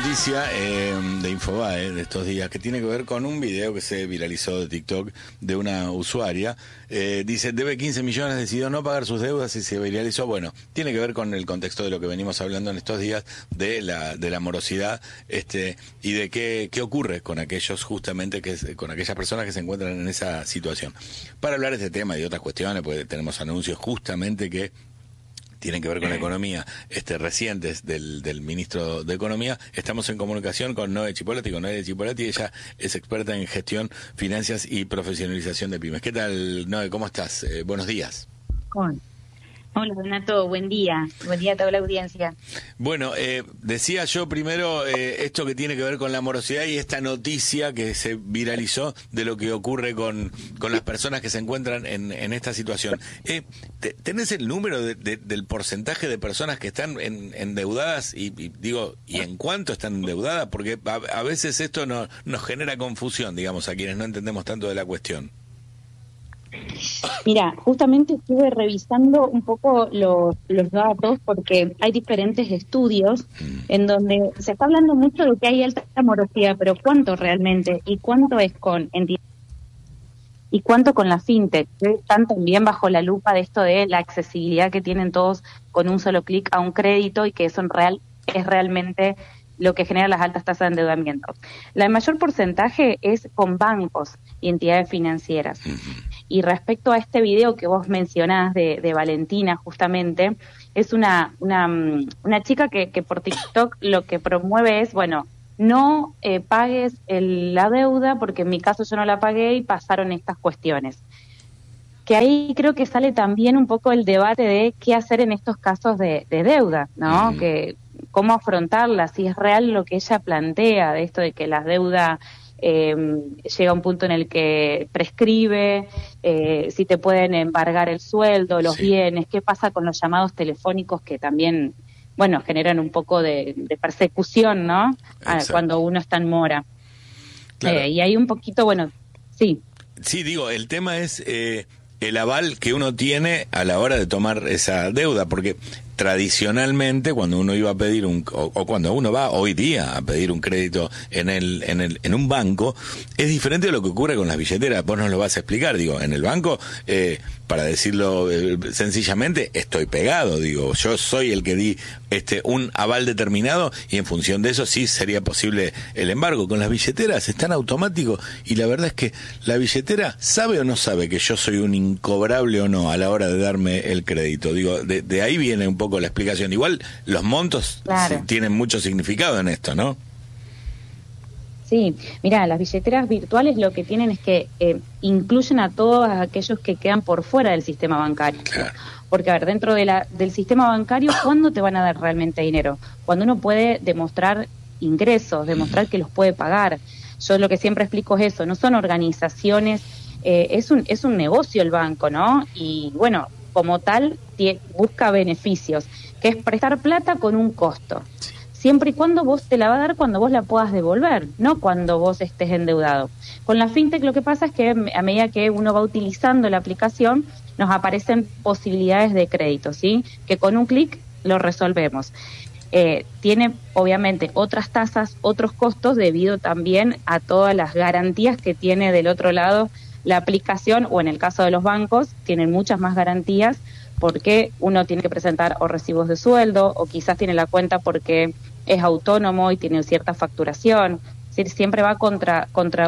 noticia de Infobae de estos días que tiene que ver con un video que se viralizó de TikTok de una usuaria. Dice, debe 15 millones, decidió no pagar sus deudas y se viralizó. Bueno, tiene que ver con el contexto de lo que venimos hablando en estos días de la morosidad y de qué ocurre con aquellos justamente con aquellas personas que se encuentran en esa situación. Para hablar de este tema y de otras cuestiones, pues tenemos anuncios justamente que tienen que ver con la economía, recientes del ministro de Economía. Estamos en comunicación con Noé Chipolati. Ella es experta en gestión, finanzas y profesionalización de pymes. ¿Qué tal, Noé? ¿Cómo estás? Buenos días. Hola, Renato, buen día a toda la audiencia. Bueno, decía yo primero esto que tiene que ver con la morosidad y esta noticia que se viralizó de lo que ocurre con las personas que se encuentran en esta situación. ¿Tenés el número del porcentaje de personas que están endeudadas y en cuánto están endeudadas? Porque a veces esto nos genera confusión, digamos, a quienes no entendemos tanto de la cuestión. Mira, justamente estuve revisando un poco los datos porque hay diferentes estudios en donde se está hablando mucho de que hay alta morosidad, pero ¿cuánto realmente? ¿Y cuánto es con entidades? ¿Y cuánto con la fintech? Están también bajo la lupa de esto de la accesibilidad que tienen todos con un solo clic a un crédito y que eso es realmente lo que genera las altas tasas de endeudamiento. El mayor porcentaje es con bancos y entidades financieras. Y respecto a este video que vos mencionás de Valentina, justamente, es una chica que por TikTok lo que promueve es, bueno, no pagues la deuda porque en mi caso yo no la pagué y pasaron estas cuestiones. Que ahí creo que sale también un poco el debate de qué hacer en estos casos de deuda, ¿no? Que cómo afrontarla, si es real lo que ella plantea de esto de que la deuda llega a un punto en el que prescribe, si te pueden embargar el sueldo, los bienes, qué pasa con los llamados telefónicos que también, bueno, generan un poco de persecución, ¿no? Cuando uno está en mora. Claro. Y hay un poquito, bueno, sí. Sí, digo, el tema es el aval que uno tiene a la hora de tomar esa deuda, porque tradicionalmente cuando uno iba a pedir o cuando uno va hoy día a pedir un crédito en un banco, es diferente de lo que ocurre con las billeteras. Vos nos lo vas a explicar, digo, en el banco, para decirlo sencillamente, estoy pegado, digo, yo soy el que di un aval determinado y en función de eso sí sería posible el embargo. Con las billeteras es tan automático y la verdad es que la billetera sabe o no sabe que yo soy un incobrable o no a la hora de darme el crédito. Digo, de ahí viene un poco la explicación. Igual los montos tienen mucho significado en esto, ¿no? Sí, mira, las billeteras virtuales lo que tienen es que incluyen a todos aquellos que quedan por fuera del sistema bancario. Claro. Porque, a ver, dentro del sistema bancario, ¿cuándo te van a dar realmente dinero? Cuando uno puede demostrar ingresos, demostrar que los puede pagar. Yo lo que siempre explico es eso, no son organizaciones, es un negocio el banco, ¿no? Y bueno, como tal, busca beneficios, que es prestar plata con un costo. Siempre y cuando vos te la va a dar cuando vos la puedas devolver, no cuando vos estés endeudado. Con la fintech lo que pasa es que a medida que uno va utilizando la aplicación, nos aparecen posibilidades de crédito, ¿sí? Que con un clic lo resolvemos. Tiene obviamente otras tasas, otros costos debido también a todas las garantías que tiene del otro lado la aplicación, o en el caso de los bancos, tienen muchas más garantías porque uno tiene que presentar o recibos de sueldo o quizás tiene la cuenta porque es autónomo y tiene cierta facturación. Es decir, siempre va contra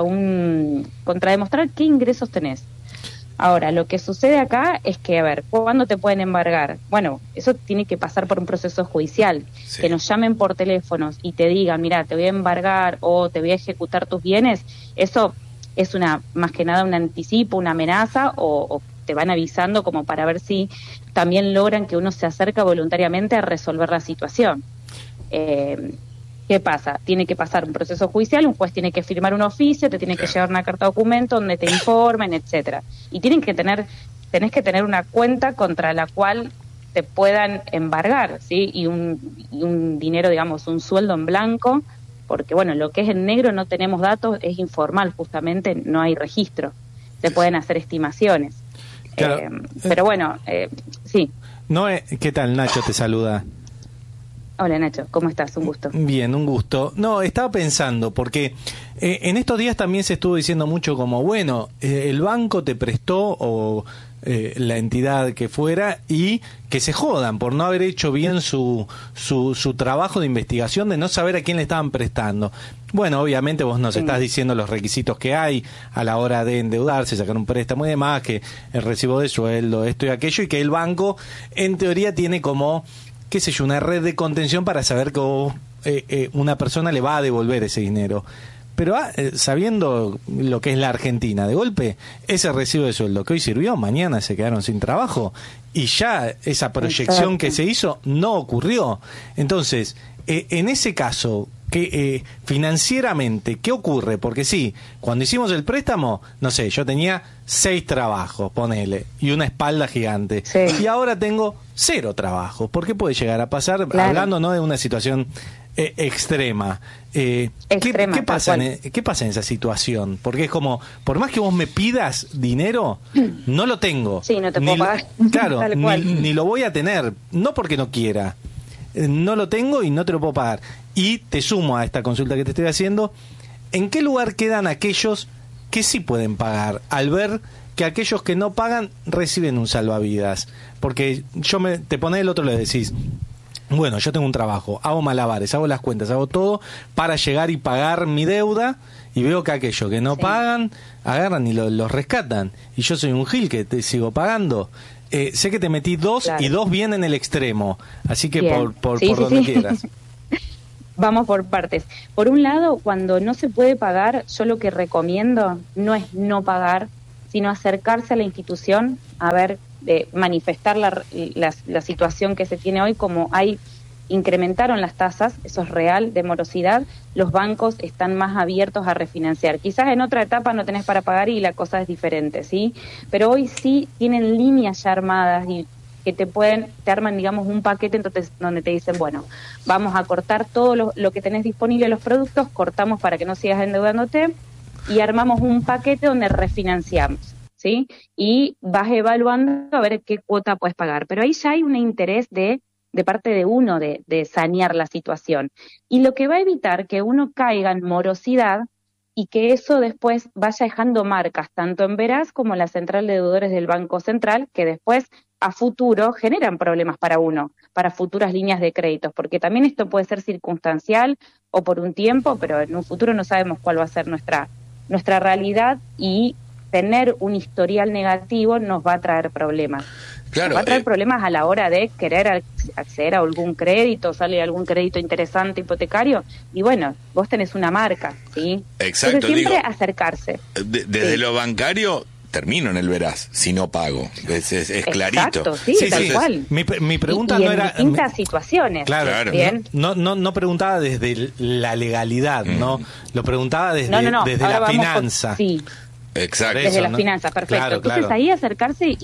demostrar qué ingresos tenés. Ahora, lo que sucede acá es que, a ver, ¿cuándo te pueden embargar? Bueno, eso tiene que pasar por un proceso judicial. Que nos llamen por teléfonos y te digan, mira, te voy a embargar o te voy a ejecutar tus bienes, eso es más que nada un anticipo, una amenaza, o te van avisando como para ver si también logran que uno se acerca voluntariamente a resolver la situación. ¿Qué pasa? Tiene que pasar un proceso judicial, un juez tiene que firmar un oficio, te tiene que llevar una carta de documento donde te informen, etcétera. Y tenés que tener una cuenta contra la cual te puedan embargar, ¿sí? Y un dinero, digamos, un sueldo en blanco, porque bueno, lo que es en negro no tenemos datos, es informal, justamente no hay registro, se pueden hacer estimaciones. Claro. Pero bueno, sí. Noé, ¿qué tal? Nacho te saluda. Hola Nacho, ¿cómo estás? Un gusto. Bien, un gusto. No, estaba pensando, porque en estos días también se estuvo diciendo mucho como, bueno, el banco te prestó o la entidad que fuera y que se jodan por no haber hecho bien su trabajo de investigación, de no saber a quién le estaban prestando. Bueno, obviamente vos nos estás diciendo los requisitos que hay a la hora de endeudarse, sacar un préstamo y demás, que el recibo de sueldo, esto y aquello, y que el banco en teoría tiene como, qué sé yo, una red de contención para saber que una persona le va a devolver ese dinero. Pero sabiendo lo que es la Argentina, de golpe, ese recibo de sueldo que hoy sirvió, mañana se quedaron sin trabajo y ya esa proyección que se hizo no ocurrió. Entonces, en ese caso, que financieramente, ¿qué ocurre? Porque sí, cuando hicimos el préstamo, no sé, yo tenía 6 trabajos, ponele, y una espalda gigante. Sí. Y ahora tengo 0 trabajos. ¿Por qué puede llegar a pasar? Claro. Hablando no de una situación extrema. ¿Qué pasa en esa situación? Porque es como, por más que vos me pidas dinero, no lo tengo. Sí, no te puedo pagar. Claro, ni lo voy a tener, no porque no quiera. No lo tengo y no te lo puedo pagar. Y te sumo a esta consulta que te estoy haciendo, ¿en qué lugar quedan aquellos que sí pueden pagar al ver que aquellos que no pagan reciben un salvavidas? Porque te pones del otro lado y decís, bueno, yo tengo un trabajo, hago malabares, hago las cuentas, hago todo para llegar y pagar mi deuda, y veo que aquellos que no pagan, agarran y los rescatan. Y yo soy un gil que te sigo pagando. Sé que te metí 2 y 2 bien en el extremo, así que por donde quieras. Vamos por partes. Por un lado, cuando no se puede pagar, yo lo que recomiendo no es no pagar, sino acercarse a la institución a ver, de manifestar la situación que se tiene hoy, como incrementaron las tasas, eso es real, de morosidad, los bancos están más abiertos a refinanciar. Quizás en otra etapa no tenés para pagar y la cosa es diferente, ¿sí? Pero hoy sí tienen líneas ya armadas y que te arman, digamos, un paquete entonces donde te dicen, bueno, vamos a cortar todo lo que tenés disponible, los productos, cortamos para que no sigas endeudándote y armamos un paquete donde refinanciamos, ¿sí? Y vas evaluando a ver qué cuota puedes pagar. Pero ahí ya hay un interés de parte de uno de sanear la situación. Y lo que va a evitar que uno caiga en morosidad y que eso después vaya dejando marcas, tanto en Veraz como en la central de deudores del Banco Central, que después a futuro generan problemas para uno, para futuras líneas de créditos, porque también esto puede ser circunstancial o por un tiempo, pero en un futuro no sabemos cuál va a ser nuestra realidad y tener un historial negativo nos va a traer problemas. Claro, nos va a traer problemas a la hora de querer acceder a algún crédito, sale algún crédito interesante hipotecario, y bueno, vos tenés una marca, ¿sí? Exacto. Entonces siempre acercarse. Desde lo bancario termino en el Veraz si no pago, es clarito. Exacto, sí, tal cual. Mi pregunta y no en era distintas situaciones. Claro. Bien. No preguntaba desde la legalidad, no, lo preguntaba desde la finanza. Sí. Exacto. Desde las finanzas, perfecto. Claro, entonces ahí acercarse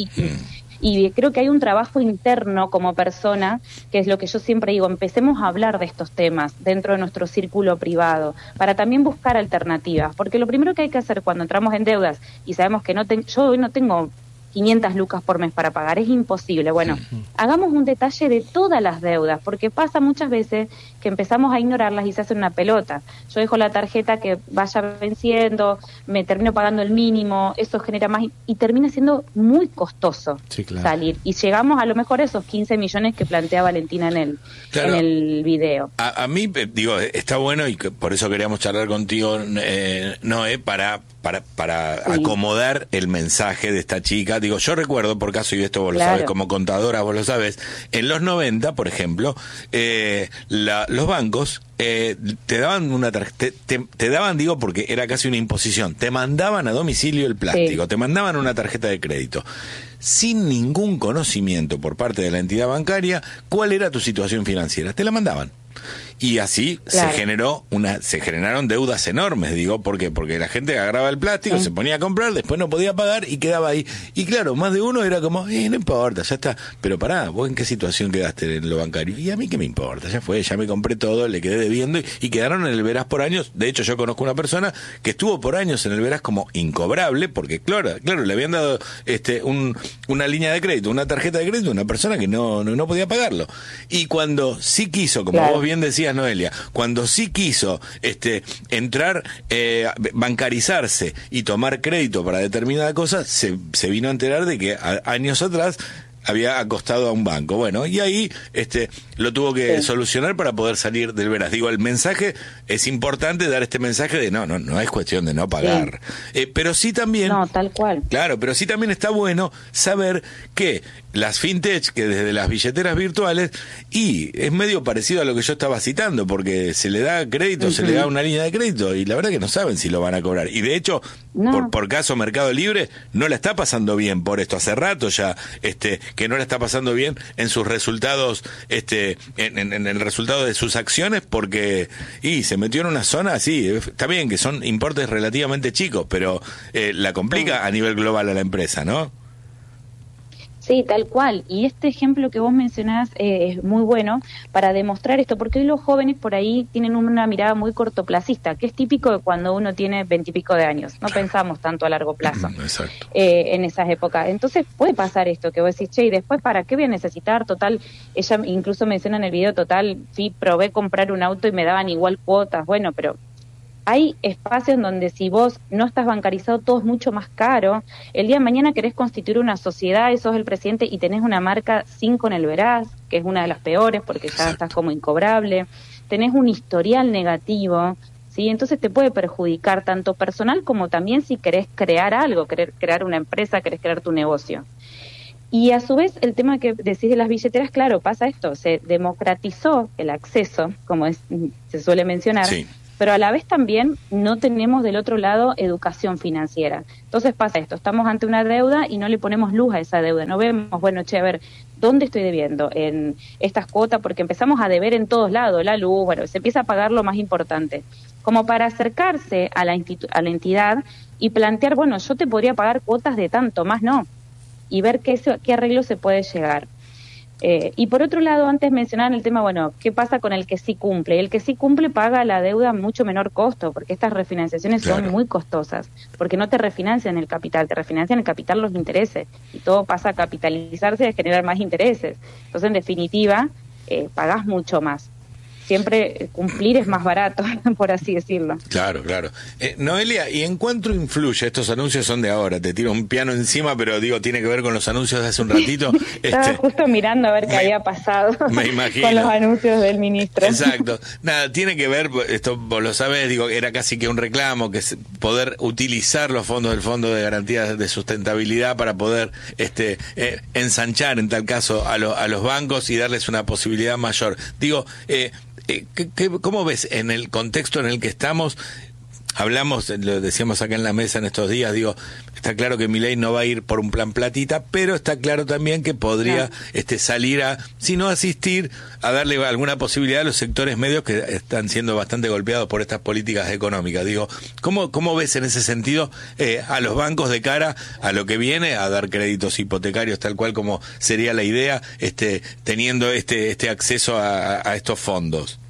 y creo que hay un trabajo interno como persona, que es lo que yo siempre digo, empecemos a hablar de estos temas dentro de nuestro círculo privado, para también buscar alternativas, porque lo primero que hay que hacer cuando entramos en deudas y sabemos que yo hoy no tengo 500 lucas por mes para pagar, es imposible. Bueno, hagamos un detalle de todas las deudas, porque pasa muchas veces que empezamos a ignorarlas y se hace una pelota. Yo dejo la tarjeta que vaya venciendo, me termino pagando el mínimo, eso genera más y termina siendo muy costoso salir. Y llegamos a lo mejor a esos 15 millones que plantea Valentina en el video. A mí, digo, está bueno y por eso queríamos charlar contigo, Noé, para acomodar el mensaje de esta chica. Digo, yo recuerdo, por caso, y esto vos lo sabes, como contadora vos lo sabes, en los 90, por ejemplo, los bancos te daban una tarjeta, te daban, digo, porque era casi una imposición, te mandaban a domicilio el plástico, te mandaban una tarjeta de crédito, sin ningún conocimiento por parte de la entidad bancaria, cuál era tu situación financiera, te la mandaban. Y así Claro. se generaron deudas enormes, digo, ¿por qué? Porque la gente agarraba el plástico, se ponía a comprar, después no podía pagar y quedaba ahí. Y claro, más de uno era como, no importa, ya está. Pero pará, ¿vos en qué situación quedaste en lo bancario? Y a mí qué me importa, ya fue, ya me compré todo, le quedé debiendo y quedaron en el Veraz por años. De hecho, yo conozco una persona que estuvo por años en el Veraz como incobrable, porque claro, le habían dado una línea de crédito, una tarjeta de crédito a una persona que no podía pagarlo. Y cuando sí quiso, como Claro. vos bien decías, Noelia, cuando sí quiso entrar, bancarizarse y tomar crédito para determinada cosa, se vino a enterar de que años atrás había acostado a un banco. Bueno, y ahí lo tuvo que solucionar para poder salir del Veraz. Digo, el mensaje, es importante dar este mensaje de no es cuestión de no pagar. Pero sí también... No, tal cual. Claro, pero sí también está bueno saber que las fintech, que desde las billeteras virtuales, y es medio parecido a lo que yo estaba citando, porque se le da crédito, se le da una línea de crédito, y la verdad que no saben si lo van a cobrar. Y de hecho, No. por caso Mercado Libre, no la está pasando bien por esto. Hace rato ya que no la está pasando bien en sus resultados, en el resultado de sus acciones, porque se metió en una zona así. Está bien que son importes relativamente chicos, pero la complica a nivel global a la empresa, ¿no? Sí, tal cual. Y este ejemplo que vos mencionás es muy bueno para demostrar esto, porque hoy los jóvenes por ahí tienen una mirada muy cortoplacista, que es típico de cuando uno tiene 20 y pico de años. No pensamos tanto a largo plazo. Exacto. En esas épocas. Entonces puede pasar esto, que vos decís, che, y después, ¿para qué voy a necesitar? Total, ella incluso menciona en el video, total, sí, probé comprar un auto y me daban igual cuotas. Bueno, pero hay espacios en donde si vos no estás bancarizado, todo es mucho más caro. El día de mañana querés constituir una sociedad, sos el presidente y tenés una marca 5 en el Veraz, que es una de las peores porque ya estás como incobrable. Tenés un historial negativo, ¿sí? Entonces te puede perjudicar tanto personal como también si querés crear algo, querés crear una empresa, querés crear tu negocio. Y a su vez, el tema que decís de las billeteras, claro, pasa esto, se democratizó el acceso, como se suele mencionar, Sí. pero a la vez también no tenemos del otro lado educación financiera. Entonces pasa esto, estamos ante una deuda y no le ponemos luz a esa deuda, no vemos, bueno, che, a ver, ¿dónde estoy debiendo? En estas cuotas, porque empezamos a deber en todos lados, la luz, bueno, se empieza a pagar lo más importante. Como para acercarse a la entidad y plantear, bueno, yo te podría pagar cuotas de tanto, más no, y ver qué arreglo se puede llegar. Y por otro lado, antes mencionaban el tema, bueno, ¿qué pasa con el que sí cumple? El que sí cumple paga la deuda a mucho menor costo, porque estas refinanciaciones son muy costosas, porque no te refinancian el capital, te refinancian el capital los intereses, y todo pasa a capitalizarse y a generar más intereses. Entonces, en definitiva, pagás mucho más. Siempre cumplir es más barato, por así decirlo. Claro, claro. Noelia, ¿y en cuánto influye? Estos anuncios son de ahora, te tiro un piano encima, pero digo, tiene que ver con los anuncios de hace un ratito. Estaba justo mirando a ver qué había pasado me imagino. con los anuncios del ministro. Exacto. Nada, tiene que ver, esto vos lo sabés, digo, era casi que un reclamo, que es poder utilizar los fondos del Fondo de Garantía de Sustentabilidad para poder ensanchar, en tal caso, a los bancos y darles una posibilidad mayor. Digo, ¿cómo ves en el contexto en el que estamos? Hablamos, lo decíamos acá en la mesa en estos días, digo, está claro que Milei no va a ir por un plan platita, pero está claro también que podría salir si no asistir, a darle alguna posibilidad a los sectores medios que están siendo bastante golpeados por estas políticas económicas. Digo, ¿cómo ves en ese sentido a los bancos de cara a lo que viene, a dar créditos hipotecarios tal cual como sería la idea, teniendo este acceso a estos fondos?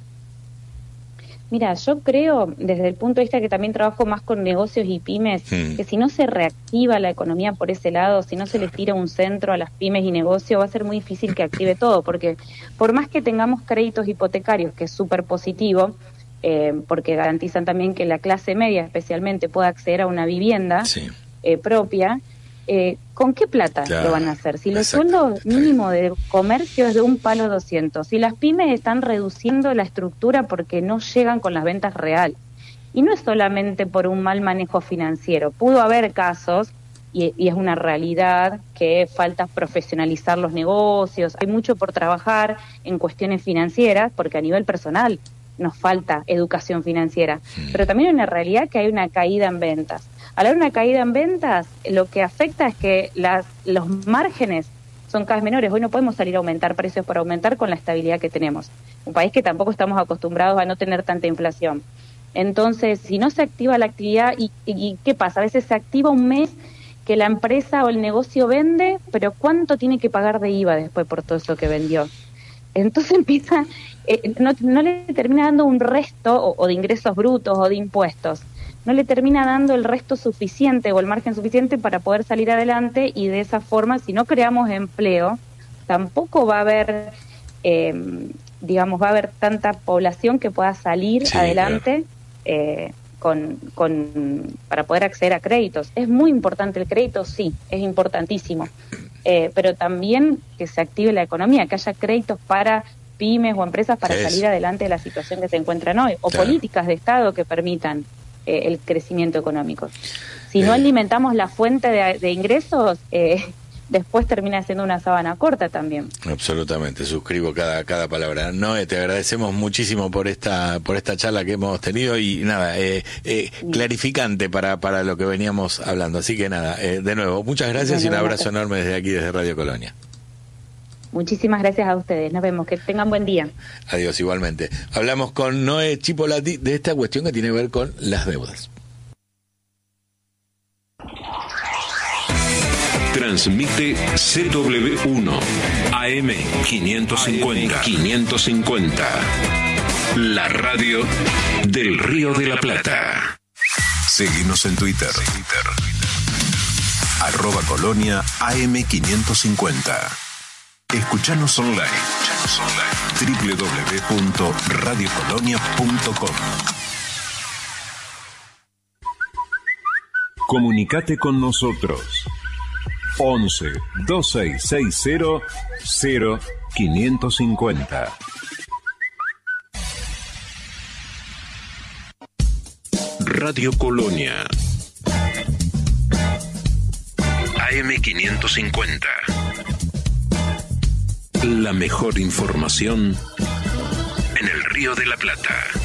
Mira, yo creo, desde el punto de vista que también trabajo más con negocios y pymes, que si no se reactiva la economía por ese lado, si no se les tira un centro a las pymes y negocios, va a ser muy difícil que active todo, porque por más que tengamos créditos hipotecarios, que es súper positivo, porque garantizan también que la clase media especialmente pueda acceder a una vivienda propia, ¿con qué plata lo van a hacer? Si los sueldos mínimos de comercio es de $1.200, si las pymes están reduciendo la estructura porque no llegan con las ventas reales. Y no es solamente por un mal manejo financiero, pudo haber casos, y es una realidad, que falta profesionalizar los negocios, hay mucho por trabajar en cuestiones financieras, porque a nivel personal nos falta educación financiera, pero también hay una realidad que hay una caída en ventas. Al haber una caída en ventas, lo que afecta es que los márgenes son cada vez menores. Hoy no podemos salir a aumentar precios por aumentar con la estabilidad que tenemos. Un país que tampoco estamos acostumbrados a no tener tanta inflación. Entonces, si no se activa la actividad, ¿y qué pasa? A veces se activa un mes que la empresa o el negocio vende, pero ¿cuánto tiene que pagar de IVA después por todo eso que vendió? Entonces empieza, no le termina dando un resto o de ingresos brutos o de impuestos. No le termina dando el resto suficiente o el margen suficiente para poder salir adelante, y de esa forma, si no creamos empleo, tampoco va a haber, va a haber tanta población que pueda salir adelante para poder acceder a créditos. Es muy importante el crédito, sí, es importantísimo, pero también que se active la economía, que haya créditos para pymes o empresas para salir adelante de la situación que se encuentran hoy, o políticas de Estado que permitan el crecimiento económico. Si no alimentamos la fuente de ingresos, después termina siendo una sábana corta también. Absolutamente, suscribo cada palabra. Noé, te agradecemos muchísimo por esta charla que hemos tenido, y nada, clarificante para lo que veníamos hablando. Así que nada, de nuevo, muchas gracias y un abrazo enorme desde aquí, desde Radio Colonia. Muchísimas gracias a ustedes. Nos vemos. Que tengan buen día. Adiós, igualmente. Hablamos con Noé Chipolati de esta cuestión que tiene que ver con las deudas. Transmite CW1 AM 550. La radio del Río de la Plata. Seguinos en Twitter. @Colonia AM 550. Escuchanos online. www.radiocolonia.com. Comunicate con nosotros. 11 2660 0550. Radio Colonia AM 550. La mejor información en el Río de la Plata.